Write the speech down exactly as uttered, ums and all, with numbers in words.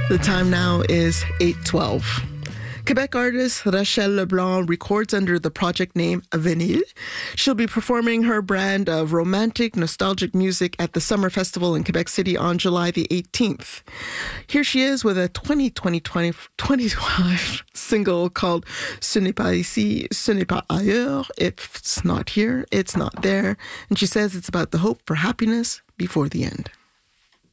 The time now is eight twelve. Quebec artist Rachel Leblanc records under the project name Vinyl. She'll be performing her brand of romantic, nostalgic music at the Summer Festival in Quebec City on July the eighteenth. Here she is with a twenty twenty-five single called Ce n'est pas ici, ce n'est pas ailleurs. If it's not here, it's not there. And she says it's about the hope for happiness before the end.